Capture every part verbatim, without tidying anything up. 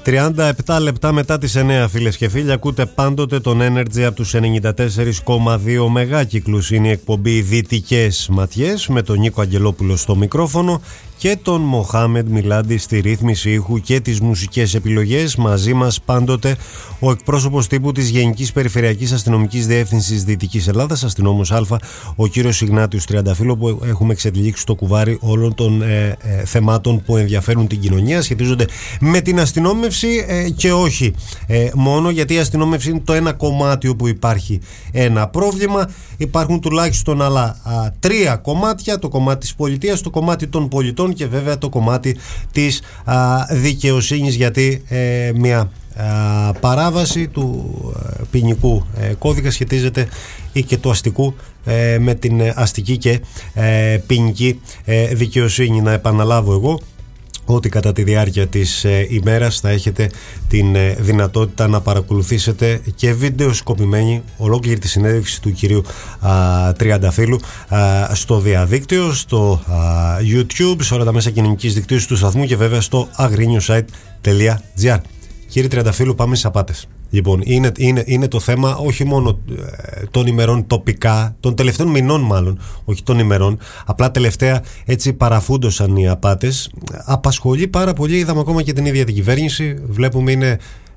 τριάντα επτά λεπτά μετά τις εννιά, φίλες και φίλοι, ακούτε πάντοτε τον Energy από τους ενενήντα τέσσερα κόμμα δύο μεγάκυκλους. Είναι η εκπομπή Δυτικές Ματιές με τον Νίκο Αγγελόπουλο στο μικρόφωνο και τον Μοχάμεντ Μιλάντη στη ρύθμιση ήχου και τις μουσικές επιλογές. Μαζί μας πάντοτε ο εκπρόσωπος τύπου της Γενικής Περιφερειακής Αστυνομικής Διεύθυνσης Δυτικής Ελλάδας, αστυνόμος Α, ο κύριος Ιγνάτιος Τριανταφύλλου, που έχουμε εξελίξει το κουβάρι όλων των ε, ε, θεμάτων που ενδιαφέρουν την κοινωνία, σχετίζονται με την αστυνόμευση ε, και όχι ε, μόνο, γιατί η αστυνόμευση είναι το ένα κομμάτι όπου υπάρχει ένα πρόβλημα. Υπάρχουν τουλάχιστον άλλα α, τρία κομμάτια: το κομμάτι της πολιτείας, το κομμάτι των πολιτών και βέβαια το κομμάτι της α, δικαιοσύνης, γιατί ε, μια α, παράβαση του ε, ποινικού ε, κώδικα σχετίζεται ή και του αστικού ε, με την αστική και ε, ποινική ε, δικαιοσύνη. Να επαναλάβω εγώ ότι κατά τη διάρκεια της ε, ημέρας θα έχετε την ε, δυνατότητα να παρακολουθήσετε και βίντεο σκοπημένη ολόκληρη τη συνέντευξη του κυρίου α, Τριανταφύλλου α, στο διαδίκτυο, στο α, YouTube, σε όλα τα μέσα κοινωνικής δικτύωσης του σταθμού και βέβαια στο agrinewsite τελεία gr. Κύριε Τριανταφύλλου, πάμε στις απάτες. Λοιπόν, είναι, είναι, είναι το θέμα όχι μόνο ε, των ημερών τοπικά, των τελευταίων μηνών μάλλον, όχι των ημερών, απλά τελευταία έτσι παραφούντωσαν οι απάτες. Απασχολεί πάρα πολύ, είδαμε ακόμα και την ίδια την κυβέρνηση, βλέπουμε είναι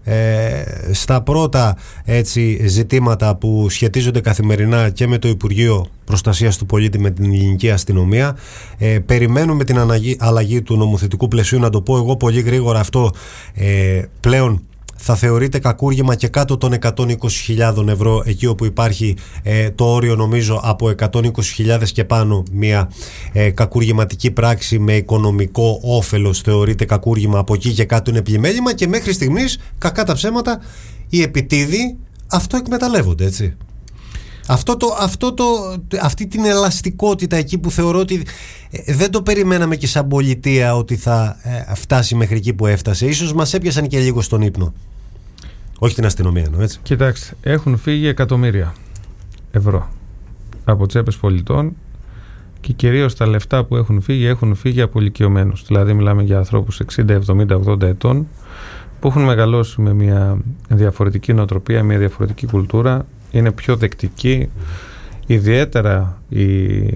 ε, στα πρώτα έτσι, ζητήματα που σχετίζονται καθημερινά και με το Υπουργείο Προστασίας του Πολίτη, με την ελληνική αστυνομία. Ε, περιμένουμε την αναγή, αλλαγή του νομοθετικού πλαισίου, να το πω εγώ πολύ γρήγορα αυτό, ε, πλέον θα θεωρείται κακούργημα και κάτω των εκατόν είκοσι χιλιάδες ευρώ, εκεί όπου υπάρχει ε, το όριο νομίζω από εκατόν είκοσι χιλιάδες και πάνω, μια ε, κακουργηματική πράξη με οικονομικό όφελος θεωρείται κακούργημα, από εκεί και κάτω είναι πλημέλημα, και μέχρι στιγμής, κακά τα ψέματα, οι επιτίδοι αυτό εκμεταλλεύονται, έτσι. Αυτό το, αυτό το, αυτή την ελαστικότητα εκεί που θεωρώ ότι ε, δεν το περιμέναμε και σαν πολιτεία ότι θα ε, φτάσει μέχρι εκεί που έφτασε. Ίσως μας έπιασαν και λίγο στον ύπνο. Όχι την αστυνομία εννοώ, έτσι. Κοιτάξτε, έχουν φύγει εκατομμύρια ευρώ από τσέπες πολιτών και κυρίως τα λεφτά που έχουν φύγει έχουν φύγει από ηλικιωμένους. Δηλαδή μιλάμε για ανθρώπους εξήντα, εβδομήντα, ογδόντα ετών που έχουν μεγαλώσει με μια διαφορετική νοοτροπία, μια διαφορετική κουλτούρα, είναι πιο δεκτικοί, ιδιαίτερα οι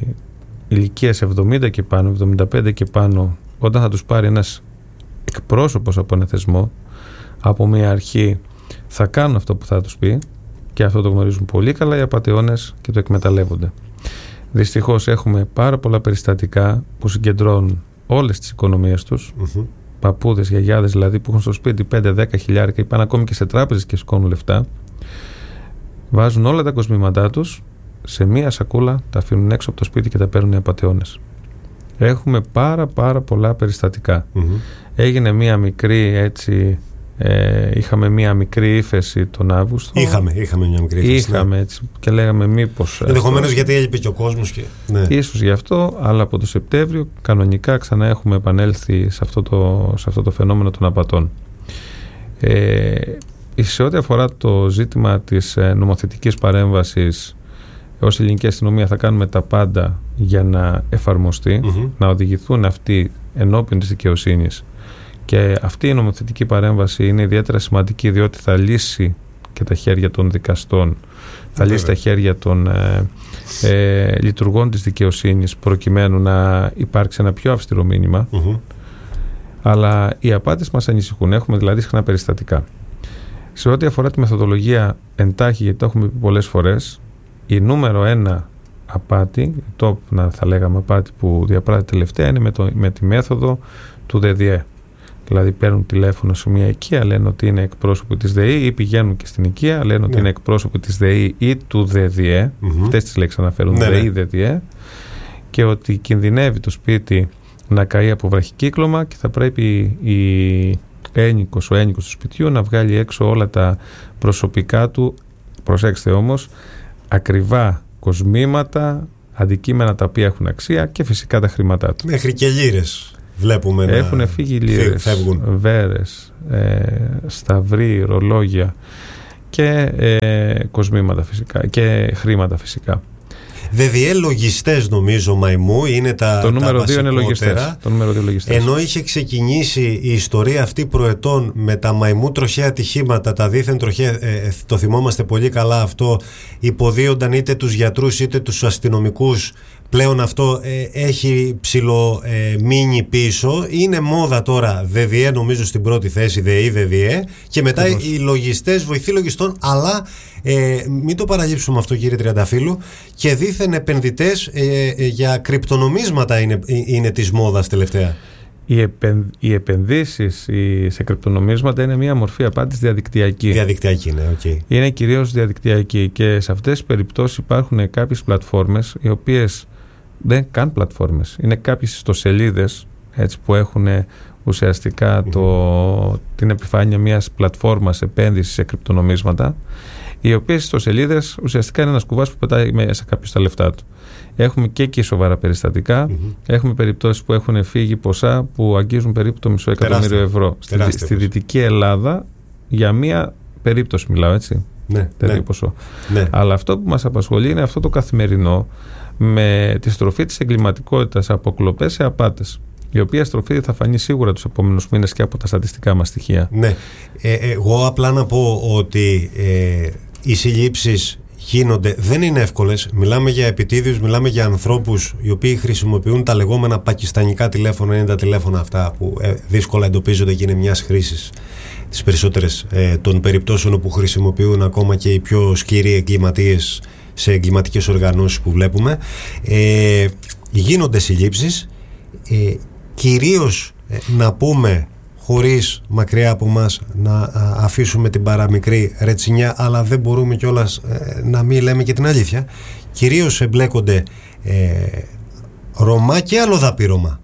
ηλικίες εβδομήντα και πάνω, εβδομήντα πέντε και πάνω, όταν θα τους πάρει ένας εκπρόσωπος από ένα θεσμό, από μια αρχή, θα κάνουν αυτό που θα τους πει, και αυτό το γνωρίζουν πολύ καλά οι απατεώνες και το εκμεταλλεύονται. Δυστυχώς έχουμε πάρα πολλά περιστατικά που συγκεντρώνουν όλες τις οικονομίες τους, mm-hmm. παππούδες, γιαγιάδες δηλαδή, που έχουν στο σπίτι πέντε δέκα χιλιάρικα ή πάνε ακόμη και σε τράπεζες και σηκώνουν λεφτά. Βάζουν όλα τα κοσμήματά τους σε μία σακούλα, τα αφήνουν έξω από το σπίτι και τα παίρνουν οι απατεώνες. Έχουμε πάρα πάρα πολλά περιστατικά. Mm-hmm. Έγινε μία μικρή έτσι, ε, είχαμε μία μικρή ύφεση τον Αύγουστο. Είχαμε, είχαμε μία μικρή ύφεση. Είχαμε ναι. έτσι και λέγαμε μήπως... Ενδεχομένως γιατί έλειπε και ο κόσμος. Και... Ναι. Ίσως γι' αυτό, αλλά από το Σεπτέμβριο κανονικά ξανά έχουμε επανέλθει σε αυτό το, σε αυτό το φαινόμενο των απατών. Ε, Σε ό,τι αφορά το ζήτημα της νομοθετικής παρέμβασης, ως ελληνική αστυνομία θα κάνουμε τα πάντα για να εφαρμοστεί, mm-hmm. να οδηγηθούν αυτοί ενώπιον της δικαιοσύνης, και αυτή η νομοθετική παρέμβαση είναι ιδιαίτερα σημαντική διότι θα λύσει και τα χέρια των δικαστών, θα λύσει τα χέρια των ε, ε, λειτουργών της δικαιοσύνης, προκειμένου να υπάρξει ένα πιο αυστηρό μήνυμα. Mm-hmm. Αλλά οι απάτες μας ανησυχούν, έχουμε δηλαδή συχνά περιστατικά. Σε ό,τι αφορά τη μεθοδολογία εντάχει, γιατί το έχουμε πει πολλές φορές, η νούμερο ένα απάτη, η top να θα λέγαμε απάτη που διαπράττει τελευταία, είναι με, το, με τη μέθοδο του ΔΔΕ. Δηλαδή παίρνουν τηλέφωνο σε μια οικία, λένε ότι είναι εκπρόσωποι της ΔΕΗ, ή πηγαίνουν και στην οικία, λένε ότι ναι. είναι εκπρόσωποι της ΔΕΗ ή του ΔΔΕ, mm-hmm. αυτές τις λέξεις αναφέρουν, ναι, ΔΕΗ, ναι. ΔΔΕ, και ότι κινδυνεύει το σπίτι να καεί από βραχικύκλωμα και θα πρέπει η ένικος, ο ένικος του σπιτιού να βγάλει έξω όλα τα προσωπικά του, προσέξτε όμως, ακριβά κοσμήματα, αντικείμενα τα οποία έχουν αξία και φυσικά τα χρήματά του. Μέχρι και λίρες βλέπουμε να έχουν φύγει, λίρες, φεύγουν. Βέρες, ε, σταυροί, ρολόγια και ε, κοσμήματα φυσικά και χρήματα φυσικά. ΔΔΕ λογιστές, νομίζω, μαϊμού είναι τα, το νούμερο τα δύο είναι λογιστές. Το νούμερο δύο λογιστές. Ενώ είχε ξεκινήσει η ιστορία αυτή προετών με τα μαϊμού τροχαία ατυχήματα, τα δίθεν τροχαία, ε, το θυμόμαστε πολύ καλά αυτό, υποδίονταν είτε τους γιατρούς είτε τους αστυνομικούς. Πλέον αυτό ε, έχει ψηλό ε, μείνει πίσω. Είναι μόδα τώρα ΔΔΕ, νομίζω στην πρώτη θέση, ΔΕΗ, ΔΔΕ, και μετά οι, οι λογιστές, βοηθοί λογιστών, αλλά ε, μην το παραλείψουμε αυτό, κύριε Τριανταφύλου, και δήθεν επενδυτές ε, ε, για κρυπτονομίσματα είναι, είναι της μόδας τελευταία. Οι, επεν, οι επενδύσεις σε κρυπτονομίσματα είναι μια μορφή απάντηση διαδικτυακή. Διαδικτυακή, ναι, okay. Είναι κυρίως διαδικτυακή, και σε αυτές τις περιπτώσεις υπάρχουν κάποιες πλατφόρμες, οι οποίες δεν είναι καν πλατφόρμες, είναι κάποιες ιστοσελίδες, έτσι, που έχουν ουσιαστικά mm-hmm. το, την επιφάνεια μιας πλατφόρμας επένδυσης σε κρυπτονομίσματα, οι οποίες ιστοσελίδες ουσιαστικά είναι ένας κουβάς που πετάει μέσα κάποιος τα λεφτά του. Έχουμε και εκεί σοβαρά περιστατικά. Mm-hmm. Έχουμε περιπτώσεις που έχουν φύγει ποσά που αγγίζουν περίπου το μισό εκατομμύριο ευρώ. Στη, στη Δυτική Ελλάδα, για μία περίπτωση μιλάω, έτσι. Ναι, τέτοιο ναι. ποσό. Ναι. Αλλά αυτό που μας απασχολεί είναι αυτό το καθημερινό, με τη στροφή της εγκληματικότητας από κλοπές σε απάτες, η οποία στροφή θα φανεί σίγουρα τους επόμενους μήνες και από τα στατιστικά μας στοιχεία. Ναι. Ε, εγώ απλά να πω ότι ε, οι συλλήψεις γίνονται, δεν είναι εύκολες. Μιλάμε για επιτίδιους, μιλάμε για ανθρώπους οι οποίοι χρησιμοποιούν τα λεγόμενα πακιστανικά τηλέφωνα, είναι τα τηλέφωνα αυτά που ε, δύσκολα εντοπίζονται και είναι μιας χρήσης. Τις περισσότερες ε, των περιπτώσεων όπου χρησιμοποιούν ακόμα και οι πιο σκληροί εγκληματίες σε εγκληματικές οργανώσεις που βλέπουμε. Ε, γίνονται συλλήψεις, ε, κυρίως ε, να πούμε, χωρίς μακριά από μας να α, αφήσουμε την παραμικρή ρετσινιά, αλλά δεν μπορούμε κιόλας ε, να μην λέμε και την αλήθεια, κυρίως εμπλέκονται ε, Ρωμά και αλλοδαπή Ρωμά.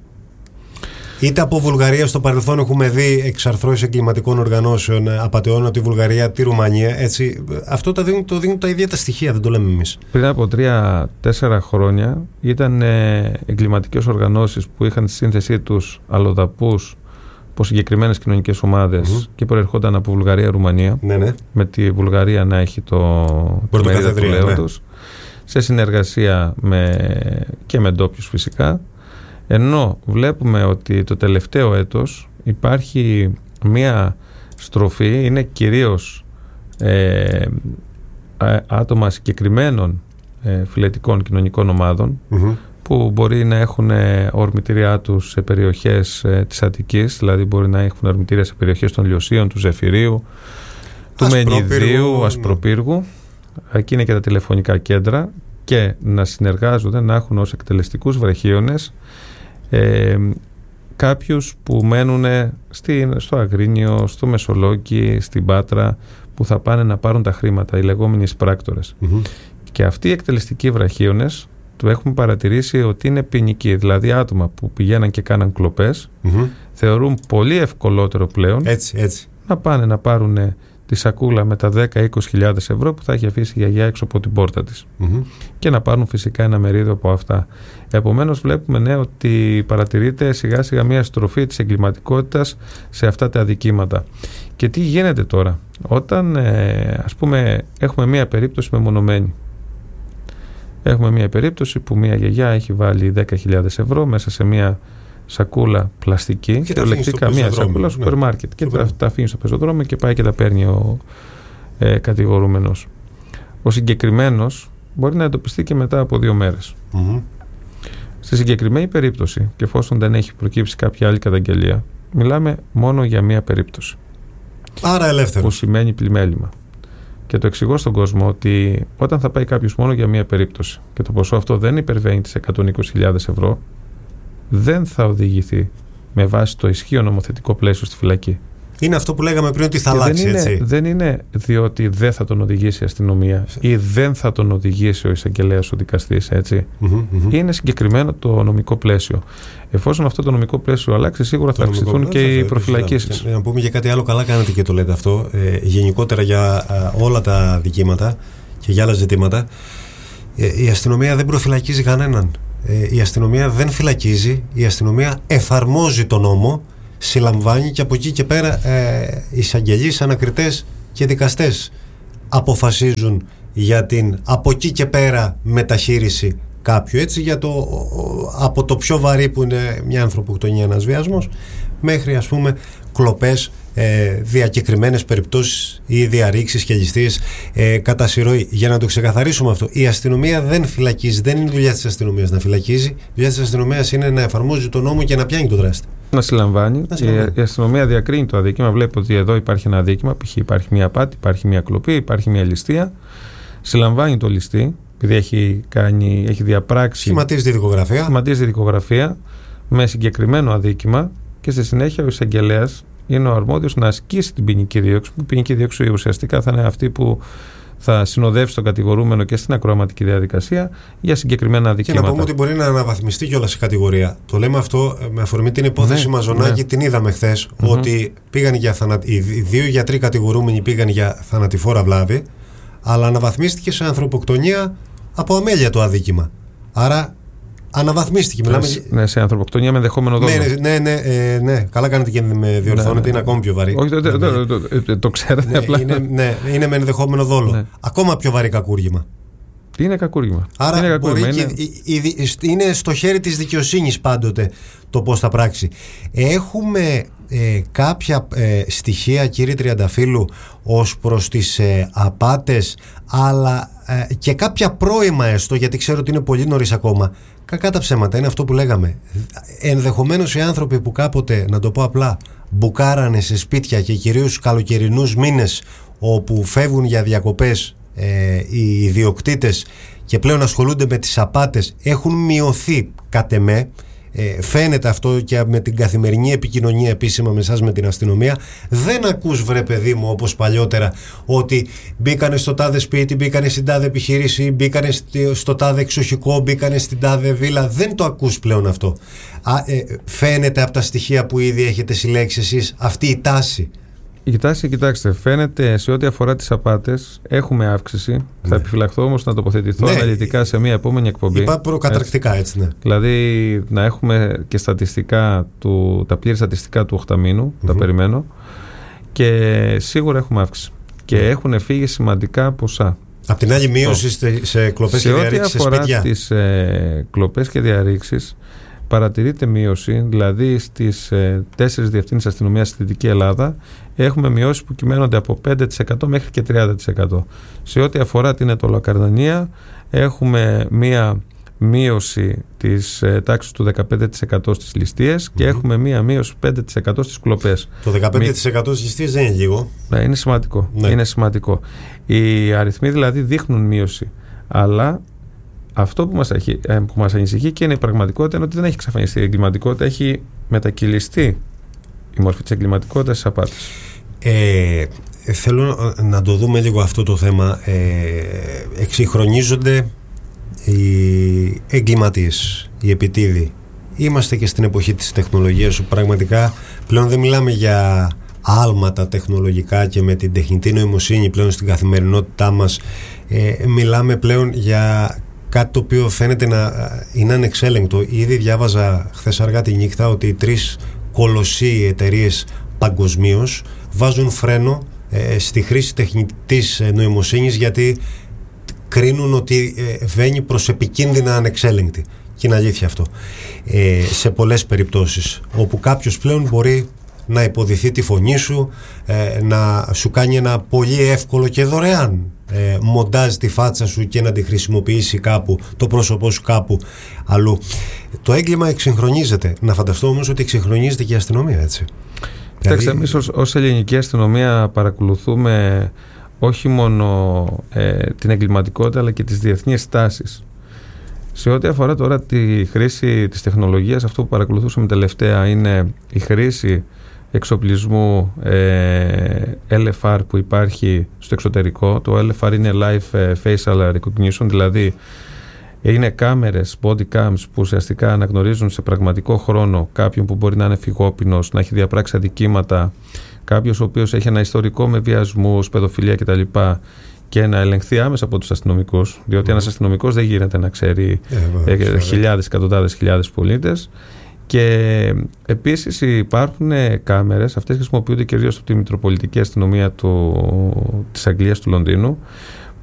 Είτε από Βουλγαρία, στο παρελθόν έχουμε δει εξαρθρώσεις εγκληματικών οργανώσεων απατεώνουν τη Βουλγαρία, τη Ρουμανία. Έτσι, αυτό το δίνουν, το δίνουν τα ίδια τα στοιχεία, δεν το λέμε εμείς. Πριν από τρία-τέσσερα χρόνια ήταν ε, εγκληματικές οργανώσεις που είχαν στη σύνθεσή τους αλλοδαπούς από συγκεκριμένες κοινωνικές ομάδες mm-hmm. και προερχόταν από Βουλγαρία, Ρουμανία. Ναι, ναι. Με τη Βουλγαρία να έχει το μερίδιο του λέοντος, ναι. σε συνεργασία με, και με ντόπιους φυσικά. Ενώ βλέπουμε ότι το τελευταίο έτος υπάρχει μία στροφή, είναι κυρίως ε, άτομα συγκεκριμένων ε, φυλετικών κοινωνικών ομάδων mm-hmm. που μπορεί να έχουν ορμητήριά τους σε περιοχές ε, της Αττικής, δηλαδή μπορεί να έχουν ορμητήρια σε περιοχές των Λιωσίων, του Ζεφυρίου, του Μενιδίου, Ασπροπύργου. Εκεί είναι και τα τηλεφωνικά κέντρα, και να συνεργάζονται, να έχουν ως εκτελεστικούς βραχίονες Ε, κάποιους που μένουν στη, στο Αγρίνιο, στο Μεσολόγγι, στην Πάτρα, που θα πάνε να πάρουν τα χρήματα, οι λεγόμενοι εισπράκτορες. Mm-hmm. Και αυτοί οι εκτελεστικοί βραχίονες του έχουμε παρατηρήσει ότι είναι ποινικοί, δηλαδή άτομα που πηγαίναν και κάναν κλοπές mm-hmm. θεωρούν πολύ ευκολότερο πλέον έτσι, έτσι. να πάνε να πάρουν τη σακούλα με τα δέκα με είκοσι χιλιάδες ευρώ που θα έχει αφήσει η γιαγιά έξω από την πόρτα της mm-hmm. και να πάρουν φυσικά ένα μερίδιο από αυτά. Επομένως βλέπουμε ναι, ότι παρατηρείται σιγά σιγά μια στροφή της εγκληματικότητας σε αυτά τα αδικήματα. Και τι γίνεται τώρα? Όταν ε, ας πούμε έχουμε μια περίπτωση μεμονωμένη, έχουμε μια περίπτωση που μια γιαγιά έχει βάλει δέκα χιλιάδες ευρώ μέσα σε μια σακούλα πλαστική, κυριολεκτικά μια σακούλα σούπερ μάρκετ, και τα, τα αφήνει στο πεζοδρόμιο και πάει και τα παίρνει ο ε, κατηγορούμενος. Ο συγκεκριμένος μπορεί να εντοπιστεί και μετά από δύο μέρες. Mm-hmm. Στη συγκεκριμένη περίπτωση, και εφόσον δεν έχει προκύψει κάποια άλλη καταγγελία, μιλάμε μόνο για μία περίπτωση. Άρα ελεύθερος. Που σημαίνει πλημέλημα. Και το εξηγώ στον κόσμο ότι όταν θα πάει κάποιος μόνο για μία περίπτωση και το ποσό αυτό δεν υπερβαίνει τις εκατόν είκοσι χιλιάδες ευρώ, δεν θα οδηγηθεί με βάση το ισχύον νομοθετικό πλαίσιο στη φυλακή. Είναι αυτό που λέγαμε πριν, ότι θα και αλλάξει, δεν είναι, έτσι. Δεν είναι διότι δεν θα τον οδηγήσει η αστυνομία ή δεν θα τον οδηγήσει ο εισαγγελέας, ο δικαστής, έτσι. Mm-hmm, mm-hmm. Είναι συγκεκριμένο το νομικό πλαίσιο. Εφόσον αυτό το νομικό πλαίσιο αλλάξει, σίγουρα το θα αυξηθούν και οι προφυλακίσεις. Να πούμε και κάτι άλλο, καλά κάνετε και το λέτε αυτό. Ε, γενικότερα για ε, όλα τα δικήματα και για άλλα ζητήματα, ε, η αστυνομία δεν προφυλακίζει κανέναν. Ε, η αστυνομία δεν φυλακίζει, η αστυνομία εφαρμόζει τον νόμο, συλλαμβάνει, και από εκεί και πέρα ε, εισαγγελείς, ανακριτές και δικαστές αποφασίζουν για την από εκεί και πέρα μεταχείριση κάποιου, έτσι, για το, από το πιο βαρύ που είναι μια ανθρωποκτονία, ένας βιασμός, μέχρι ας πούμε κλοπές, ε, διακεκριμένες περιπτώσεις ή διαρρήξεις και ληστείες ε, κατά συρροή. Για να το ξεκαθαρίσουμε αυτό, η αστυνομία δεν φυλακίζει, δεν είναι δουλειά της αστυνομίας να φυλακίζει. Η δουλειά της αστυνομίας είναι να εφαρμόζει τον νόμο και να πιάνει τον δράστη. Να συλλαμβάνει. Να συλλαμβάνει. Η, η αστυνομία διακρίνει το αδίκημα, βλέπει ότι εδώ υπάρχει ένα αδίκημα, π.χ. υπάρχει μια απάτη, υπάρχει μια κλοπή, υπάρχει μια ληστεία. Συλλαμβάνει το ληστή, επειδή έχει, κάνει, έχει διαπράξει. Σχηματίζει τη δικογραφία. Σχηματίζει τη δικογραφία με συγκεκριμένο αδίκημα και στη συνέχεια ο εισαγγελέας είναι ο αρμόδιος να ασκήσει την ποινική δίωξη. Η ποινική δίωξη ουσιαστικά θα είναι αυτή που θα συνοδεύσει τον κατηγορούμενο και στην ακροαματική διαδικασία για συγκεκριμένα αδικήματα. Και να πούμε ότι μπορεί να αναβαθμιστεί κιόλας η κατηγορία. Το λέμε αυτό με αφορμή την υπόθεση ναι, Μαζονάκη, ναι. Την είδαμε χθες, mm-hmm. ότι πήγαν για θανα... οι δύο γιατροί κατηγορούμενοι πήγαν για θανατηφόρα βλάβη, αλλά αναβαθμίστηκε σε ανθρωποκτονία από αμέλεια το αδίκημα. Άρα αναβαθμίστηκε. Μιλάμε... Ναι, σε ανθρωποκτονία με ενδεχόμενο δόλο. Ναι, ναι, ναι, ε, ναι. Καλά κάνετε και με διορθώνετε, ναι, ναι. Είναι ακόμη πιο βαρύ. Όχι, το, το, το, το, το, το, το ξέρετε ναι, απλά. Είναι, ναι, είναι με ενδεχόμενο δόλο. Ναι. Ακόμα πιο βαρύ κακούργημα. Τι είναι κακούργημα. Άρα είναι, κακούργημα. Μπορεί είναι... Και, είναι στο χέρι της δικαιοσύνης πάντοτε το πώς θα πράξει. Έχουμε ε, κάποια ε, στοιχεία, κύριε Τριανταφύλου, ως προς τις ε, απάτες, αλλά ε, και κάποια πρώιμα έστω, γιατί ξέρω ότι είναι πολύ νωρίς ακόμα. Κακά τα ψέματα, είναι αυτό που λέγαμε. Ενδεχομένως οι άνθρωποι που κάποτε, να το πω απλά, μπουκάρανε σε σπίτια και κυρίως στους καλοκαιρινούς μήνες όπου φεύγουν για διακοπές ε, οι ιδιοκτήτες και πλέον ασχολούνται με τις απάτες, έχουν μειωθεί κατ' εμέ. Ε, φαίνεται αυτό και με την καθημερινή επικοινωνία επίσημα με εσάς, με την αστυνομία. Δεν ακούς, βρε παιδί μου, όπως παλιότερα, ότι μπήκανε στο τάδε σπίτι, μπήκανε στην τάδε επιχείρηση, μπήκανε στο τάδε εξοχικό, μπήκανε στην τάδε βίλα. Δεν το ακούς πλέον αυτό. Α, ε, φαίνεται από τα στοιχεία που ήδη έχετε συλλέξει εσείς αυτή η τάση. Η τάση, κοιτάξτε, φαίνεται σε ό,τι αφορά τις απάτες, έχουμε αύξηση. Ναι. Θα επιφυλαχθώ όμως να τοποθετηθώ, ναι, αναλυτικά σε μια επόμενη εκπομπή. Είπα προκαταρκτικά, έτσι, έτσι, ναι. Δηλαδή να έχουμε και στατιστικά του, τα πλήρη στατιστικά του οχταμήνου, mm-hmm. τα περιμένω, και σίγουρα έχουμε αύξηση. Και έχουν φύγει σημαντικά ποσά. Απ' την άλλη, μείωση σε, σε κλοπές και διαρρήξεις σε σπίτια. Σε ό,τι αφορά τις ε, κλοπές και διαρρήξεις, παρατηρείται μείωση, δηλαδή στις ε, τέσσερις διευθύνσεις αστυνομίας στη Δυτική Ελλάδα έχουμε μειώσεις που κυμαίνονται από πέντε τοις εκατό μέχρι και τριάντα τοις εκατό. Σε ό,τι αφορά την ετωλοκαρδανία έχουμε μία μείωση της ε, τάξης του δεκαπέντε τοις εκατό στις ληστείες, mm-hmm. και έχουμε μία μείωση πέντε τοις εκατό στις κλοπές. Το δεκαπέντε τοις εκατό στις ληστείες δεν είναι λίγο. Ναι, είναι σημαντικό. Ναι. Είναι σημαντικό. Οι αριθμοί δηλαδή δείχνουν μείωση, αλλά αυτό που μας, έχει, που μας ανησυχεί και είναι η πραγματικότητα είναι ότι δεν έχει εξαφανιστεί η εγκληματικότητα, έχει μετακυλιστεί η μορφή της εγκληματικότητας στις απάτες. Ε, θέλω να το δούμε λίγο αυτό το θέμα. Ε, εξυγχρονίζονται οι εγκληματίες, οι επιτίδοι. Είμαστε και στην εποχή της τεχνολογίας, που πραγματικά πλέον δεν μιλάμε για άλματα τεχνολογικά και με την τεχνητή νοημοσύνη πλέον στην καθημερινότητά μας. Ε, μιλάμε πλέον για κάτι το οποίο φαίνεται να είναι ανεξέλεγκτο. Ήδη διάβαζα χθες αργά τη νύχτα ότι οι τρεις κολοσσοί εταιρείες παγκοσμίως βάζουν φρένο ε, στη χρήση τεχνητής νοημοσύνης, γιατί κρίνουν ότι ε, βαίνει προς επικίνδυνα ανεξέλεγκτη. Και είναι αλήθεια αυτό. Ε, σε πολλές περιπτώσεις όπου κάποιος πλέον μπορεί να υποδηθεί τη φωνή σου, ε, να σου κάνει ένα πολύ εύκολο και δωρεάν ε, μοντάζ τη φάτσα σου και να τη χρησιμοποιήσει κάπου, το πρόσωπό σου κάπου αλλού. Το έγκλημα εξυγχρονίζεται. Να φανταστώ όμως ότι εξυγχρονίζεται και η αστυνομία, έτσι. Κοιτάξτε, εμείς ως, ως ελληνική αστυνομία παρακολουθούμε όχι μόνο ε, την εγκληματικότητα, αλλά και τις διεθνείς τάσεις. Σε ό,τι αφορά τώρα τη χρήση της τεχνολογίας, αυτό που παρακολουθούσαμε τελευταία είναι η χρήση εξοπλισμού ε, ελ εφ αρ που υπάρχει στο εξωτερικό. Το ελ εφ αρ είναι Live Facial Recognition, δηλαδή είναι κάμερες, body cams που ουσιαστικά αναγνωρίζουν σε πραγματικό χρόνο κάποιον που μπορεί να είναι φυγόπινος, να έχει διαπράξει αδικήματα, κάποιος ο οποίος έχει ένα ιστορικό με βιασμούς, παιδοφιλία κτλ. Και να ελεγχθεί άμεσα από τους αστυνομικούς, διότι mm. ένας αστυνομικός δεν γίνεται να ξέρει yeah, well, ε, χιλιάδες, εκατοντάδες χιλιάδες πολίτες. Και επίσης υπάρχουν κάμερες, αυτές χρησιμοποιούνται κυρίως από τη Μητροπολιτική Αστυνομία του, της Αγγλίας, του Λονδίνου,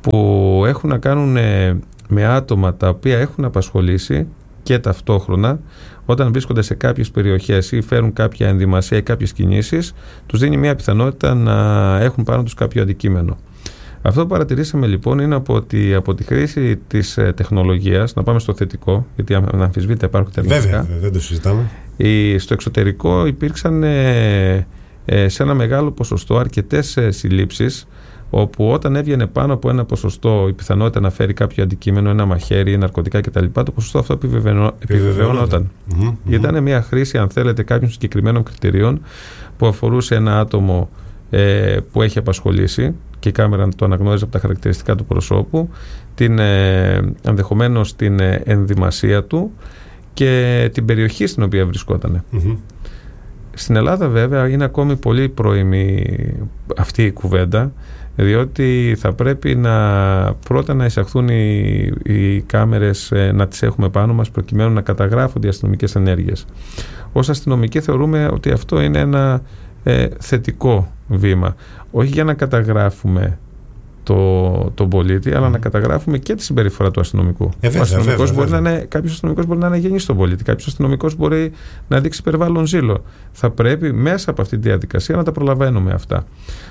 που έχουν να κάνουν με άτομα τα οποία έχουν απασχολήσει και ταυτόχρονα όταν βρίσκονται σε κάποιες περιοχές ή φέρουν κάποια ενδυμασία ή κάποιες κινήσεις, τους δίνει μια πιθανότητα να έχουν πάνω τους κάποιο αντικείμενο. Αυτό που παρατηρήσαμε λοιπόν είναι από, ότι, από τη χρήση της ε, τεχνολογίας, να πάμε στο θετικό, γιατί αν αμφισβήτητα υπάρχουν τα αρνητικά. Βέβαια, δεν το συζητάμε. Η, στο εξωτερικό υπήρξαν ε, ε, σε ένα μεγάλο ποσοστό αρκετές ε, συλλήψεις, όπου όταν έβγαινε πάνω από ένα ποσοστό η πιθανότητα να φέρει κάποιο αντικείμενο, ένα μαχαίρι, ναρκωτικά κτλ., το ποσοστό αυτό επιβεβαιώνονταν. Mm-hmm, Ήταν mm-hmm. μια χρήση, αν θέλετε, κάποιων συγκεκριμένων κριτηρίων που αφορούσε ένα άτομο ε, που έχει απασχολήσει και η κάμερα το αναγνώριζε από τα χαρακτηριστικά του προσώπου, την, ε, ενδεχομένως την ε, ενδυμασία του και την περιοχή στην οποία βρισκόταν. Mm-hmm. Στην Ελλάδα βέβαια είναι ακόμη πολύ πρώιμη αυτή η κουβέντα, διότι θα πρέπει να πρώτα να εισαχθούν οι, οι κάμερες, ε, να τις έχουμε πάνω μας προκειμένου να καταγράφονται οι αστυνομικές ενέργειες. Ως αστυνομικοί θεωρούμε ότι αυτό είναι ένα ε, θετικό βήμα, όχι για να καταγράφουμε το, τον πολίτη, αλλά mm. να καταγράφουμε και τη συμπεριφορά του αστυνομικού. Ε, βέβαια, ο αστυνομικός βέβαια, μπορεί βέβαια. να είναι, κάποιος αστυνομικός μπορεί να είναι γεννής στον πολίτη, κάποιος αστυνομικός μπορεί να δείξει υπερβάλλον ζήλο. Θα πρέπει μέσα από αυτή τη διαδικασία να τα προλαβαίνουμε αυτά.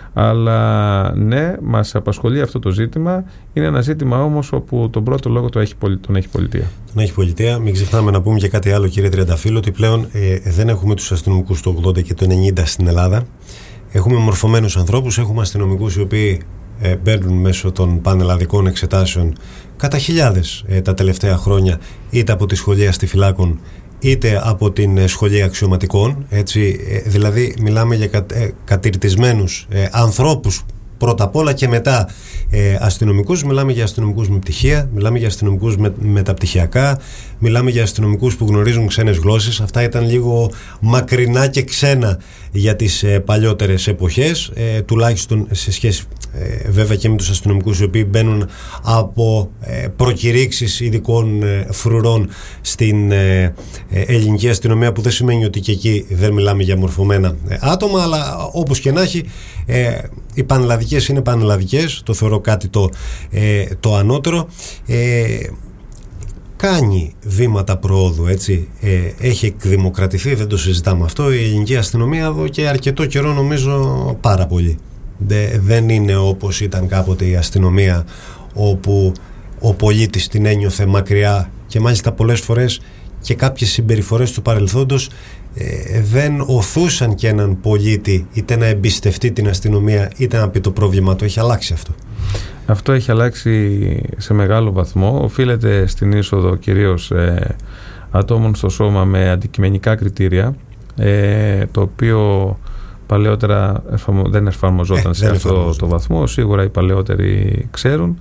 Αλλά ναι, μας απασχολεί αυτό το ζήτημα. Είναι ένα ζήτημα όμως όπου τον πρώτο λόγο το έχει, τον έχει πολιτεία. Τον έχει πολιτεία. Μην ξεχνάμε να πούμε και κάτι άλλο, κύριε Τριανταφύλλου, ότι πλέον ε, δεν έχουμε τους αστυνομικούς το ογδόντα και το ενενήντα στην Ελλάδα. Έχουμε μορφωμένους ανθρώπους, έχουμε αστυνομικούς οι οποίοι ε, μπαίνουν μέσω των πανελλαδικών εξετάσεων κατά χιλιάδες ε, τα τελευταία χρόνια, είτε από τη σχολεία αστιφυλάκων είτε από την σχολή αξιωματικών, έτσι, ε, δηλαδή μιλάμε για κα, ε, κατηρτισμένους ε, ανθρώπους πρώτα απ' όλα και μετά ε, αστυνομικούς. Μιλάμε για αστυνομικούς με πτυχία, μιλάμε για αστυνομικούς με, μεταπτυχιακά, μιλάμε για αστυνομικούς που γνωρίζουν ξένες γλώσσες. Αυτά ήταν λίγο μακρινά και ξένα για τις ε, παλιότερες εποχές, ε, τουλάχιστον σε σχέση ε, βέβαια και με τους αστυνομικούς οι οποίοι μπαίνουν από ε, προκηρύξεις ειδικών ε, φρουρών στην ε, ε, ελληνική αστυνομία, που δεν σημαίνει ότι και εκεί δεν μιλάμε για μορφωμένα ε, άτομα, αλλά όπως και να έχει, ε, οι πανελλαδικές είναι πανελλαδικές, το θεωρώ κάτι το, ε, το ανώτερο. ε, κάνει βήματα προόδου, έτσι, ε, έχει εκδημοκρατηθεί, δεν το συζητάμε αυτό, η ελληνική αστυνομία εδώ και αρκετό καιρό, νομίζω πάρα πολύ. Δε, δεν είναι όπως ήταν κάποτε η αστυνομία, όπου ο πολίτης την ένιωθε μακριά και μάλιστα πολλές φορές και κάποιες συμπεριφορές του παρελθόντος ε, δεν οθούσαν και έναν πολίτη είτε να εμπιστευτεί την αστυνομία είτε να πει το πρόβλημα του. Έχει αλλάξει αυτό. Αυτό έχει αλλάξει σε μεγάλο βαθμό. Οφείλεται στην είσοδο κυρίως ε, ατόμων στο σώμα με αντικειμενικά κριτήρια, ε, το οποίο παλαιότερα δεν εφαρμοζόταν ε, σε δεν αυτό το βαθμό. Σίγουρα οι παλαιότεροι ξέρουν.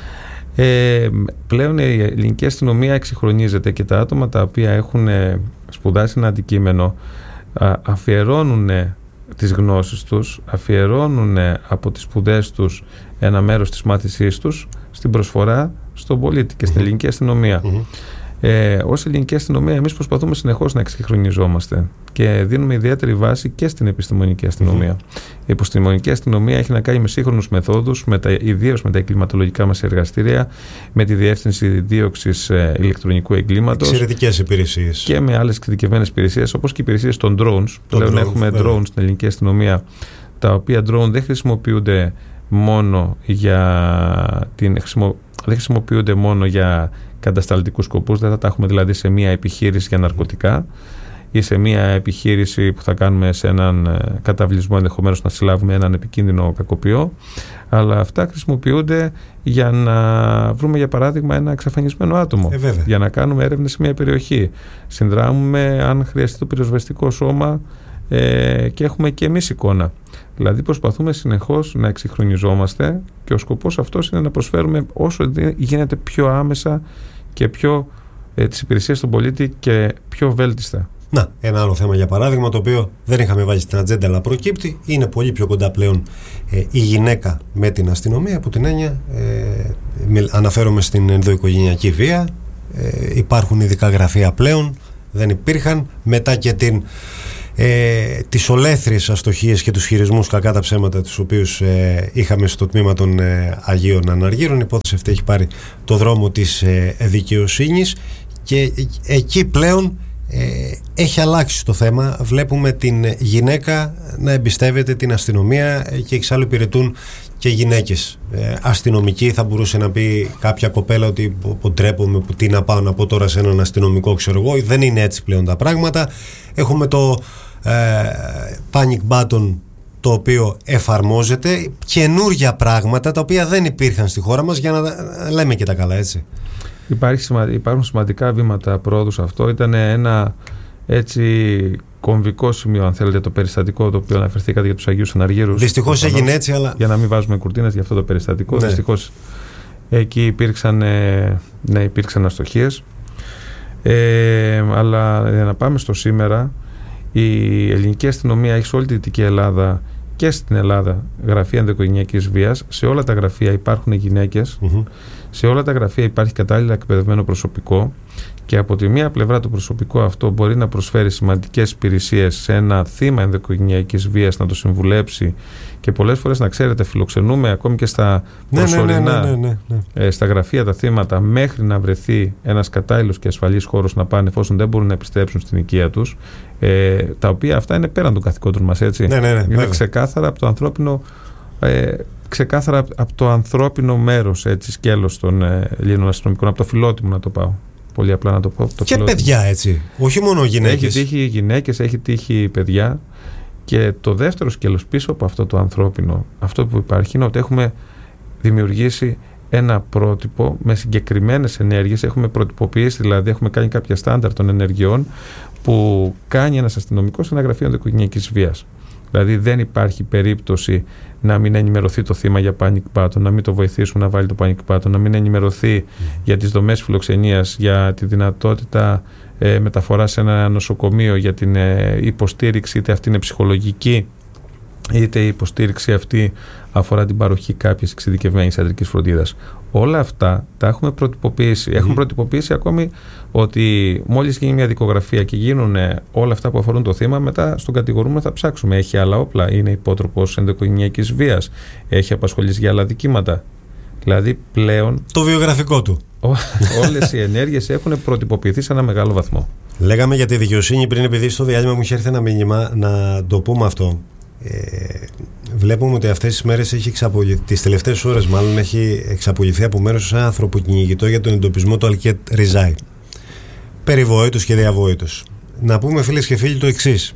Ε, πλέον η ελληνική αστυνομία εξυγχρονίζεται και τα άτομα τα οποία έχουν σπουδάσει ένα αντικείμενο α, αφιερώνουν τις γνώσεις τους, αφιερώνουν από τις σπουδές τους ένα μέρος της μάθησής τους στην προσφορά στον πολίτη και στην mm-hmm. ελληνική αστυνομία. Mm-hmm. Ε, ως ελληνική αστυνομία εμείς προσπαθούμε συνεχώς να εξυγχρονιζόμαστε και δίνουμε ιδιαίτερη βάση και στην επιστημονική αστυνομία. Mm-hmm. Η επιστημονική αστυνομία έχει να κάνει με σύγχρονους μεθόδους, με τα, ιδίως με τα εγκληματολογικά μας εργαστήρια, με τη διεύθυνση δίωξης ε, ηλεκτρονικού εγκλήματος. Εξαιρετικές υπηρεσίες. Και με άλλες εξειδικευμένες υπηρεσίες, όπως και οι υπηρεσίες των drones. Πλέον έχουμε drones yeah. στην ελληνική αστυνομία, τα οποία drone δεν χρησιμοποιούνται μόνο για την χρησιμο... δεν χρησιμοποιούνται μόνο για κατασταλτικούς σκοπούς, δεν θα τα έχουμε δηλαδή σε μια επιχείρηση για ναρκωτικά ή σε μια επιχείρηση που θα κάνουμε σε έναν καταβλισμό, ενδεχομένως να συλλάβουμε έναν επικίνδυνο κακοποιό, αλλά αυτά χρησιμοποιούνται για να βρούμε για παράδειγμα ένα εξαφανισμένο άτομο, ε, για να κάνουμε έρευνες σε μια περιοχή. Συνδράμουμε αν χρειαστεί το πυροσβεστικό σώμα ε, και έχουμε και εμείς εικόνα. Δηλαδή προσπαθούμε συνεχώς να εξυγχρονιζόμαστε και ο σκοπός αυτός είναι να προσφέρουμε όσο γίνεται πιο άμεσα και πιο ε, τις υπηρεσίες στον πολίτη και πιο βέλτιστα. Να, ένα άλλο θέμα για παράδειγμα, το οποίο δεν είχαμε βάλει στην ατζέντα αλλά προκύπτει, είναι πολύ πιο κοντά πλέον ε, η γυναίκα με την αστυνομία, από την έννοια ε, μι, αναφέρομαι στην ενδοοικογενειακή βία. ε, υπάρχουν ειδικά γραφεία πλέον, δεν υπήρχαν μετά και την ε, τις ολέθριες αστοχίες και τους χειρισμούς, κακά τα ψέματα, τους οποίους ε, είχαμε στο τμήμα των ε, Αγίων Αναργύρων. Η υπόθεση αυτή έχει πάρει το δρόμο της ε, δικαιοσύνης και ε, εκεί πλέον ε, έχει αλλάξει το θέμα. Βλέπουμε την γυναίκα να εμπιστεύεται την αστυνομία και εξάλλου υπηρετούν και γυναίκες ε, αστυνομικοί. Θα μπορούσε να πει κάποια κοπέλα ότι ντρέπομαι που τι να πάω να πω τώρα σε έναν αστυνομικό, ξέρω εγώ. Δεν είναι έτσι πλέον τα πράγματα. Έχουμε το ε, panic button, το οποίο εφαρμόζεται, καινούργια πράγματα τα οποία δεν υπήρχαν στη χώρα μας, για να λέμε και τα καλά, έτσι. Υπάρχει, υπάρχουν σημαντικά βήματα πρόοδου σε αυτό. Ήταν ένα έτσι κομβικό σημείο, αν θέλετε, το περιστατικό το οποίο αναφερθήκατε για τους Αγίους Αναργύρους. Δυστυχώς έγινε έτσι, αλλά... Για να μην βάζουμε κουρτίνες για αυτό το περιστατικό. Ναι. Δυστυχώς εκεί υπήρξαν, ναι, υπήρξαν αστοχίες. Ε, αλλά για να πάμε στο σήμερα, η ελληνική αστυνομία έχει σε όλη τη Δυτική Ελλάδα και στην Ελλάδα γραφεία ενδοοικογενειακής βίας. Σε όλα τα γραφεία υπάρχουν γυναίκες. Mm-hmm. Σε όλα τα γραφεία υπάρχει κατάλληλα εκπαιδευμένο προσωπικό, και από τη μία πλευρά το προσωπικό αυτό μπορεί να προσφέρει σημαντικές υπηρεσίες σε ένα θύμα ενδοοικογενειακής βίας, να το συμβουλέψει, και πολλές φορές, να ξέρετε, φιλοξενούμε ακόμη και στα προσωρινά ναι, ναι, ναι, ναι, ναι. Ε, στα γραφεία τα θύματα, μέχρι να βρεθεί ένας κατάλληλος και ασφαλής χώρος να πάνε, εφόσον δεν μπορούν να επιστρέψουν στην οικία τους, ε, τα οποία αυτά είναι πέραν των καθηκόντων μας, έτσι. Ναι, ναι, ναι, είναι ξεκάθαρα από το ανθρώπινο ε, ξεκάθαρα από το ανθρώπινο μέρος, έτσι, σκέλος των ε, Ελλήνων αστυνομικών, από το φιλότιμο, να το πάω πολύ απλά να το πω. Το και φιλότιμο. Παιδιά, έτσι, όχι μόνο γυναίκες. Έχει τύχει γυναίκες, έχει τύχει παιδιά. Και το δεύτερο σκέλος πίσω από αυτό το ανθρώπινο, αυτό που υπάρχει, είναι ότι έχουμε δημιουργήσει ένα πρότυπο με συγκεκριμένες ενέργειες. Έχουμε προτυποποιήσει, δηλαδή έχουμε κάνει κάποια στάνταρ των ενεργειών που κάνει ένας αστυνομικός σε ένα γραφείο ενδοοικογενειακής βίας. Δηλαδή δεν υπάρχει περίπτωση να μην ενημερωθεί το θύμα για panic button, να μην το βοηθήσουμε να βάλει το panic button, να μην ενημερωθεί mm. για τις δομές φιλοξενίας, για τη δυνατότητα ε, μεταφοράς σε ένα νοσοκομείο, για την ε, υποστήριξη, είτε αυτή είναι ψυχολογική, είτε η υποστήριξη αυτή αφορά την παροχή κάποιες εξειδικευμένης ιατρικής φροντίδας. Όλα αυτά τα έχουμε προτυποποιήσει. Mm. Έχουμε προτυποποιήσει ακόμη ότι μόλις γίνει μια δικογραφία και γίνουν όλα αυτά που αφορούν το θύμα, μετά στον κατηγορούμενο θα ψάξουμε. Έχει άλλα όπλα, είναι υπότροπος ενδοοικογενειακής βίας, έχει απασχολήσει για άλλα δικήματα. Δηλαδή πλέον το βιογραφικό του. Όλες οι ενέργειες έχουν προτυποποιηθεί σε ένα μεγάλο βαθμό. Λέγαμε για τη δικαιοσύνη πριν, επειδή στο διάλειμμα μου είχε έρθει ένα μήνυμα να το πούμε αυτό. Ε, βλέπουμε ότι αυτές τις μέρες έχει εξαπολυθεί, τις τελευταίες ώρες μάλλον, έχει εξαπολυθεί από μέρος ένα ανθρωποκυνηγητό για τον εντοπισμό του Αλκέτ Ριζάη, περιβόητος και διαβόητος. Να πούμε, φίλες και φίλοι, το εξής: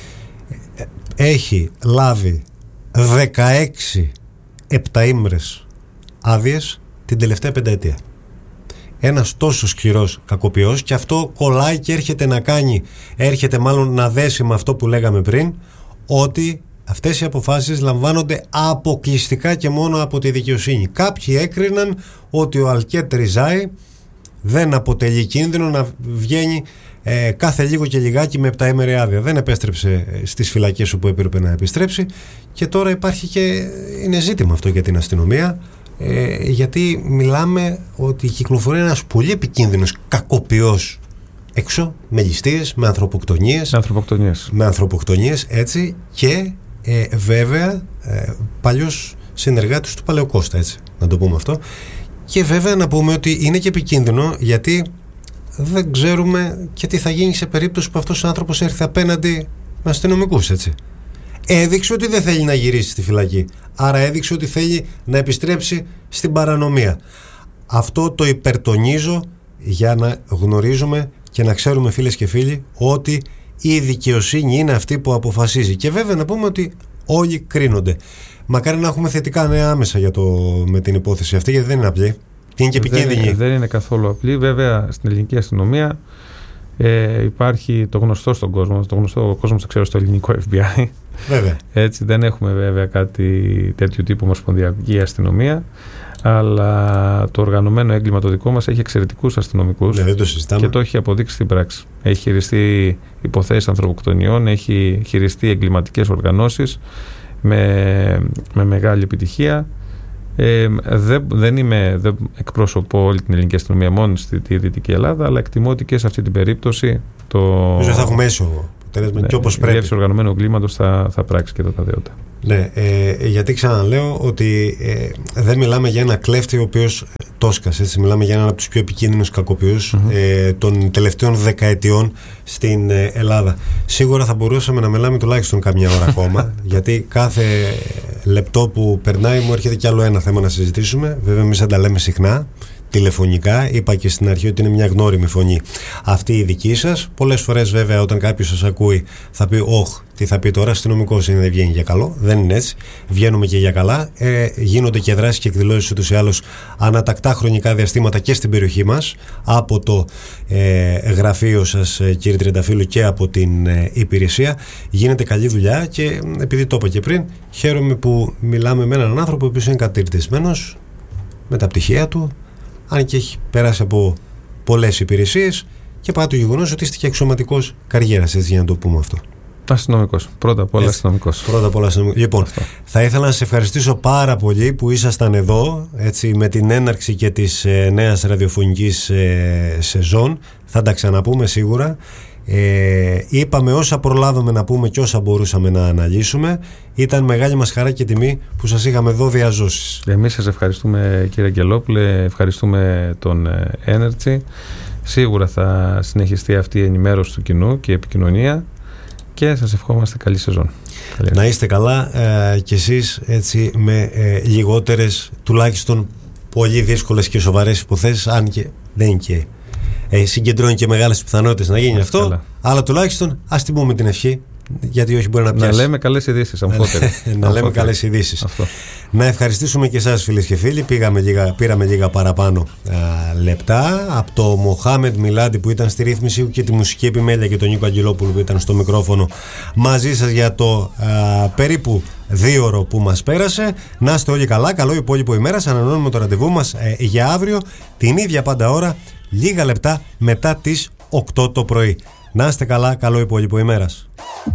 έχει λάβει δεκαέξι επταήμερες άδειες την τελευταία πενταετία. Ένας τόσο σκληρός κακοποιός, και αυτό κολλάει και έρχεται να κάνει, έρχεται μάλλον να δέσει με αυτό που λέγαμε πριν, ότι αυτές οι αποφάσεις λαμβάνονται αποκλειστικά και μόνο από τη δικαιοσύνη. Κάποιοι έκριναν ότι ο Αλκέτ Ριζάη δεν αποτελεί κίνδυνο να βγαίνει ε, κάθε λίγο και λιγάκι με επταήμερη άδεια. Δεν επέστρεψε στις φυλακές όπου έπρεπε να επιστρέψει, και τώρα υπάρχει και είναι ζήτημα αυτό για την αστυνομία, ε, γιατί μιλάμε ότι κυκλοφορεί ένας πολύ επικίνδυνος κακοποιός έξω, με ληστείες, με ανθρωποκτονίες, με ανθρωποκτονίες, με ανθρωποκτονίες έτσι, και ε, βέβαια ε, παλιός συνεργάτης του Παλαιοκώστα, έτσι, να το πούμε αυτό. Και βέβαια να πούμε ότι είναι και επικίνδυνο, γιατί δεν ξέρουμε και τι θα γίνει σε περίπτωση που αυτός ο άνθρωπος έρθει απέναντι με αστυνομικούς, έτσι. Έδειξε ότι δεν θέλει να γυρίσει στη φυλακή, άρα έδειξε ότι θέλει να επιστρέψει στην παρανομία. Αυτό το υπερτονίζω για να γνωρίζουμε και να ξέρουμε, φίλες και φίλοι, ότι η δικαιοσύνη είναι αυτή που αποφασίζει. Και βέβαια να πούμε ότι όλοι κρίνονται. Μακάρι να έχουμε θετικά νέα άμεσα για το, με την υπόθεση αυτή, γιατί δεν είναι απλή. Είναι και επικίνδυνη. Δεν, δεν είναι καθόλου απλή. Βέβαια στην ελληνική αστυνομία ε, υπάρχει το γνωστό στον κόσμο. Το γνωστό κόσμο το ξέρω στο ελληνικό εφ μπι άι. Βέβαια. Έτσι, δεν έχουμε βέβαια κάτι τέτοιου τύπου ομοσπονδιακή αστυνομία. Αλλά το οργανωμένο έγκλημα το δικό μας έχει εξαιρετικούς αστυνομικούς, ναι, δεν το συζητάμε, και το έχει αποδείξει στην πράξη. Έχει χειριστεί υποθέσεις ανθρωποκτονιών, έχει χειριστεί εγκληματικές οργανώσεις με, με μεγάλη επιτυχία. Ε, δεν, δεν, είμαι, δεν εκπροσωπώ όλη την ελληνική αστυνομία μόνο στη Δυτική Ελλάδα, αλλά εκτιμώ ότι και σε αυτή την περίπτωση το... θα έχουμε έσω αποτέλεσμα Ναι, και όπως η πρέπει. Η διεύθυνση οργανωμένου εγκλήματος θα, θα πράξει και τα ταδέωτα. Ναι, ε, γιατί ξαναλέω ότι ε, δεν μιλάμε για ένα κλέφτη ο οποίος το σκασε, έτσι. Μιλάμε για έναν από τους πιο επικίνδυνους κακοποιούς mm-hmm. ε, των τελευταίων δεκαετιών στην ε, Ελλάδα. Σίγουρα θα μπορούσαμε να μιλάμε τουλάχιστον καμιά ώρα ακόμα, γιατί κάθε λεπτό που περνάει μου έρχεται κι άλλο ένα θέμα να συζητήσουμε. Βέβαια, εμείς δεν τα λέμε συχνά τηλεφωνικά. Είπα και στην αρχή ότι είναι μια γνώριμη φωνή αυτή η δική σας. Πολλές φορές, βέβαια, όταν κάποιος σας ακούει, θα πει: «Όχ, τι θα πει τώρα, αστυνομικός είναι, δεν βγαίνει για καλό». Δεν είναι έτσι. Βγαίνουμε και για καλά. Ε, γίνονται και δράσεις και εκδηλώσεις ούτως ή άλλως ανατακτά χρονικά διαστήματα και στην περιοχή μας, από το ε, γραφείο σας, κύριε Τριανταφύλλου, και από την ε, υπηρεσία. Γίνεται καλή δουλειά και επειδή το είπα και πριν, χαίρομαι που μιλάμε με έναν άνθρωπο ο οποίος είναι κατηρτισμένος με τα πτυχία του, αν και έχει περάσει από πολλές υπηρεσίες, και παρά το γεγονός ότι είστε και αξιωματικός καριέρας, έτσι, για να το πούμε αυτό. Αστυνομικός. Πρώτα απ' όλα αστυνομικός. Πρώτα απ' όλα αστυνομικός. Λοιπόν, αυτό. Θα ήθελα να σας ευχαριστήσω πάρα πολύ που ήσασταν εδώ, έτσι, με την έναρξη και της ε, νέας ραδιοφωνικής ε, σεζόν. Θα τα ξαναπούμε σίγουρα. Ε, είπαμε όσα προλάβαμε να πούμε και όσα μπορούσαμε να αναλύσουμε. Ήταν μεγάλη μας χαρά και τιμή που σας είχαμε εδώ διαζώσεις. Εμείς σας ευχαριστούμε, κύριε Αγγελόπουλε, ευχαριστούμε τον Energy. Σίγουρα θα συνεχιστεί αυτή η ενημέρωση του κοινού και η επικοινωνία και σας ευχόμαστε καλή σεζόν. Καλή. Να είστε καλά ε, κι εσείς, έτσι, με ε, λιγότερες, τουλάχιστον πολύ δύσκολες και σοβαρές υποθέσεις, αν και δεν είναι και Ε, συγκεντρώνει και μεγάλες πιθανότητες να γίνει αυτό, καλά. Αλλά τουλάχιστον ας τιμούμε την ευχή, γιατί όχι μπορεί να πιάσει. Να λέμε καλές ειδήσεις, αμφότερες. Να λέμε καλές ειδήσεις. Να ευχαριστήσουμε και εσάς, φίλες και φίλοι. Πήγαμε λίγα, πήραμε λίγα παραπάνω α, λεπτά από το Μοχάμεντ Μιλάντι που ήταν στη ρύθμιση και τη μουσική επιμέλεια και τον Νίκο Αγγελόπουλο που ήταν στο μικρόφωνο μαζί σας για το α, περίπου δύο ώρο που μας πέρασε. Να είστε όλοι καλά, καλό υπόλοιπο ημέρας. Ανανεώνουμε το ραντεβού μας ε, για αύριο την ίδια πάντα ώρα, λίγα λεπτά μετά τις οκτώ το πρωί. Να είστε καλά, καλό υπόλοιπο ημέρας.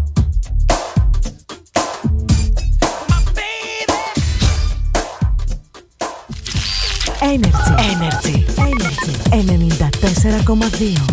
Energy. Energy. Energy. ενενήντα τέσσερα κόμμα δύο.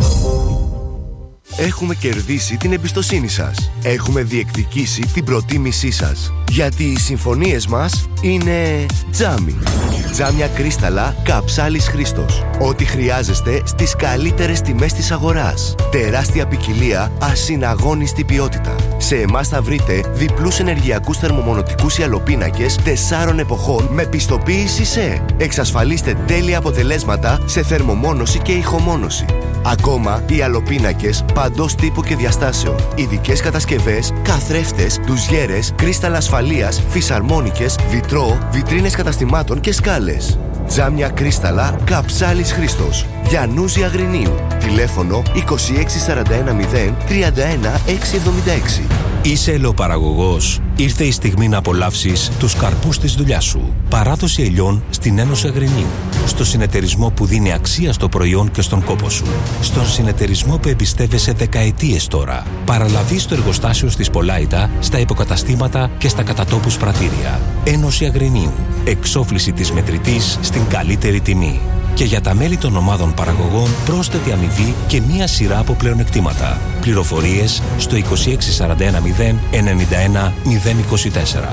Έχουμε κερδίσει την εμπιστοσύνη σας. Έχουμε διεκδικήσει την προτίμησή σας. Γιατί οι συμφωνίες μας είναι τζάμι. Τζάμια κρίσταλα Καψάλης Χρήστος. Ό,τι χρειάζεστε στις καλύτερες τιμές της αγοράς. Τεράστια ποικιλία, ασυναγώνιστη ποιότητα. Σε εμάς θα βρείτε διπλούς ενεργειακούς θερμομονωτικούς ιαλοπίνακες τεσσάρων εποχών με πιστοποίηση ΣΕ. Εξασφαλίστε τέλεια αποτελέσματα σε θερμομόνωση και ηχομόνωση. Ακόμα, οι ιαλοπίνακες παντός τύπου και διαστάσεων. Ειδικές κατασκευές, καθρέφτες, ντουζιέρες, κρίσταλα ασφαλείας, φυσαρμόνικες, βιτρό, βιτρίνες καταστημάτων και σκάλες. Τζάμια κρίσταλα Καψάλης Χρήστος. Γιαννούζη Αγρινίου. Τηλέφωνο είκοσι έξι σαράντα ένα μηδέν τριάντα ένα εξακόσια εβδομήντα έξι. Είσαι ελαιοπαραγωγός. Ήρθε η στιγμή να απολαύσεις τους καρπούς της δουλειάς σου. Παράδοση ελιών στην Ένωση Αγρινίου. Στο συνεταιρισμό που δίνει αξία στο προϊόν και στον κόπο σου. Στον συνεταιρισμό που εμπιστεύεσαι δεκαετίες τώρα. Παραλαβή στο εργοστάσιο στη Πολάητα, στα υποκαταστήματα και στα κατατόπους πρατήρια. Ένωση Αγρινίου. Εξόφληση της μετρητής στην καλύτερη τιμή. Και για τα μέλη των ομάδων παραγωγών πρόσθετη αμοιβή και μία σειρά από πλεονεκτήματα. Πληροφορίες στο είκοσι έξι σαράντα ένα μηδέν ενενήντα ένα μηδέν είκοσι τέσσερα.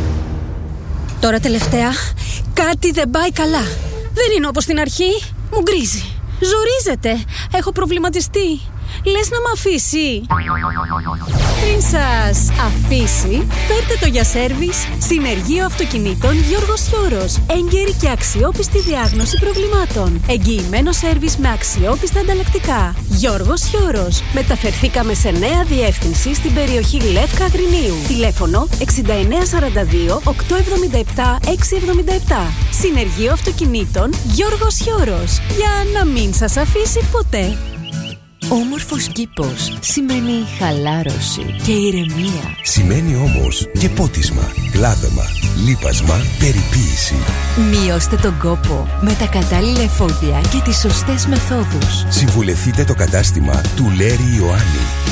Τώρα τελευταία κάτι δεν πάει καλά. Δεν είναι όπως στην αρχή. Μου γκρίζει. Ζορίζεται. Έχω προβληματιστεί. Λες να μ' αφήσει? Πριν σας αφήσει, φέρτε το για σέρβις Συνεργείο Αυτοκινήτων Γιώργος Χιώρος. Έγκαιρη και αξιόπιστη διάγνωση προβλημάτων. Εγγυημένο σέρβις με αξιόπιστα ανταλλακτικά. Γιώργος Χιώρος. Μεταφερθήκαμε σε νέα διεύθυνση στην περιοχή Λεύκα Αγρινίου. Τηλέφωνο εξήντα εννέα σαράντα δύο οκτακόσια εβδομήντα επτά εξακόσια εβδομήντα επτά. Συνεργείο Αυτοκινήτων Γιώργος Χιώρος. Για να μην σας αφήσει ποτέ. Όμορφος κήπος σημαίνει χαλάρωση και ηρεμία. Σημαίνει όμως και πότισμα, κλάδεμα, λίπασμα, περιποίηση. Μειώστε τον κόπο με τα κατάλληλα εφόδια και τις σωστές μεθόδους. Συμβουλευτείτε το κατάστημα του Λέρη Ιωάννη.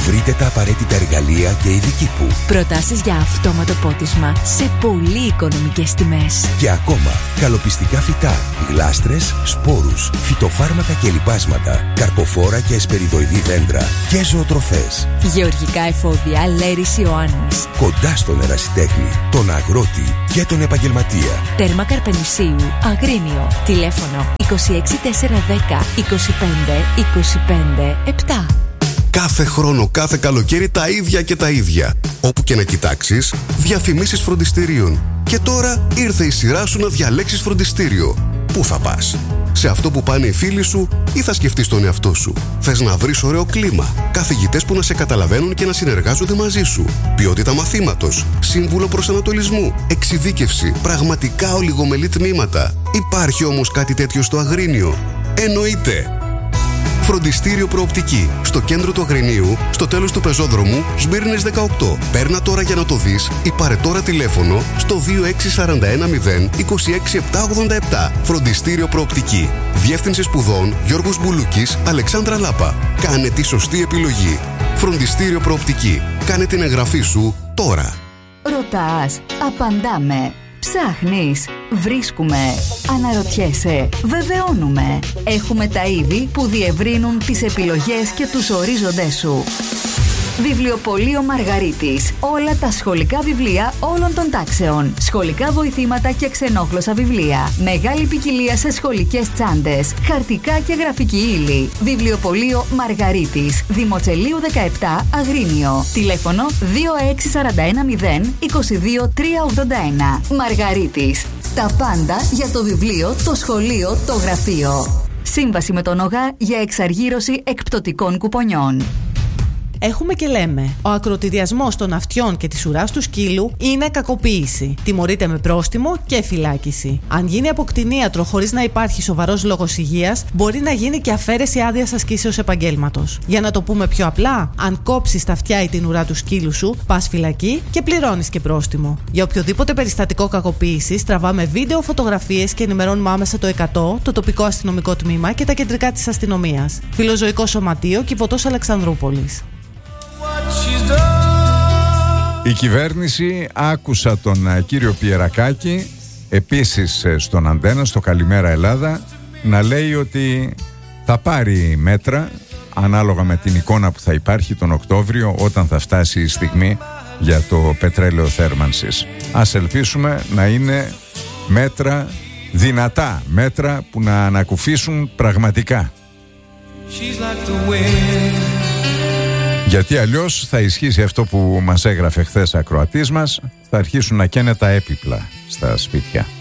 Βρείτε τα απαραίτητα εργαλεία και ειδικοί που. Προτάσεις για αυτόματο πότισμα σε πολύ οικονομικές τιμές. Και ακόμα, καλοπιστικά φυτά, γλάστρες, σπόρους, φυτοφάρμακα και λιπάσματα, καρποφόρα και εσπεριδοειδή δέντρα και ζωοτροφές. Γεωργικά εφόδια Λέρης Ιωάννης. Κοντά στον ερασιτέχνη, τον αγρότη και τον επαγγελματία. Τέρμα Καρπενησίου, Αγρίνιο. Τηλέφωνο είκοσι έξι τετρακόσια δέκα είκοσι πέντε είκοσι πέντε επτά. Κάθε χρόνο, κάθε καλοκαίρι τα ίδια και τα ίδια. Όπου και να κοιτάξεις, διαφημίσεις φροντιστηρίων. Και τώρα ήρθε η σειρά σου να διαλέξεις φροντιστήριο. Πού θα πας? Σε αυτό που πάνε οι φίλοι σου ή θα σκεφτείς τον εαυτό σου? Θες να βρεις ωραίο κλίμα, καθηγητές που να σε καταλαβαίνουν και να συνεργάζονται μαζί σου, ποιότητα μαθήματος, σύμβουλο προσανατολισμού, εξειδίκευση, πραγματικά ολιγομελή τμήματα? Υπάρχει όμως κάτι τέτοιο στο Αγρίνιο? Εννοείται! Φροντιστήριο Προοπτική. Στο κέντρο του Αγρινίου, στο τέλος του πεζόδρομου, Σμύρνης δεκαοκτώ. Παίρνα τώρα για να το δεις ή πάρε τώρα τηλέφωνο στο δύο έξι τέσσερα ένα μηδέν είκοσι έξι επτακόσια ογδόντα επτά. Φροντιστήριο Προοπτική. Διεύθυνση σπουδών Γιώργος Μπουλούκης, Αλεξάνδρα Λάπα. Κάνε τη σωστή επιλογή. Φροντιστήριο Προοπτική. Κάνε την εγγραφή σου τώρα. Ρωτάς, απαντάμε. Ψάχνεις, βρίσκουμε, αναρωτιέσαι, βεβαιώνουμε. Έχουμε τα είδη που διευρύνουν τις επιλογές και τους ορίζοντές σου. Βιβλιοπωλείο Μαργαρίτης. Όλα τα σχολικά βιβλία όλων των τάξεων. Σχολικά βοηθήματα και ξενόγλωσσα βιβλία. Μεγάλη ποικιλία σε σχολικές τσάντες. Χαρτικά και γραφική ύλη. Βιβλιοπωλείο Μαργαρίτης. Δημοτσελείου δεκαεπτά, Αγρίνιο. Τηλέφωνο δύο έξι τέσσερα ένα μηδέν είκοσι δύο τριακόσια ογδόντα ένα. Μαργαρίτης. Τα πάντα για το βιβλίο, το σχολείο, το γραφείο. Σύμβαση με τον ΟΓΑ για εξαργύρωση εκπτωτικών κουπονιών. Έχουμε και λέμε. Ο ακροτηριασμός των αυτιών και της ουράς του σκύλου είναι κακοποίηση. Τιμωρείται με πρόστιμο και φυλάκιση. Αν γίνει από κτηνίατρο χωρίς να υπάρχει σοβαρός λόγος υγείας, μπορεί να γίνει και αφαίρεση άδειας ασκήσεως επαγγέλματος. Για να το πούμε πιο απλά, αν κόψεις τα αυτιά ή την ουρά του σκύλου σου, πας φυλακή και πληρώνεις και πρόστιμο. Για οποιοδήποτε περιστατικό κακοποίησης, τραβάμε βίντεο, φωτογραφίες και ενημερώνουμε άμεσα το εκατό, το τοπικό αστυνομικό τμήμα και τα κεντρικά της αστυνομίας. Φιλοζωικό Σωματείο, Κηποτός Αλεξανδρούπολης. Η κυβέρνηση, άκουσα τον κύριο Πιερακάκη επίσης στον Αντένα, στο Καλημέρα Ελλάδα, να λέει ότι θα πάρει μέτρα ανάλογα με την εικόνα που θα υπάρχει τον Οκτώβριο, όταν θα φτάσει η στιγμή για το πετρέλαιο θέρμανσης. Ας ελπίσουμε να είναι μέτρα δυνατά, μέτρα που να ανακουφίσουν πραγματικά. Γιατί αλλιώς θα ισχύσει αυτό που μας έγραφε χθες ακροατής μας, θα αρχίσουν να καίνε τα έπιπλα στα σπίτια.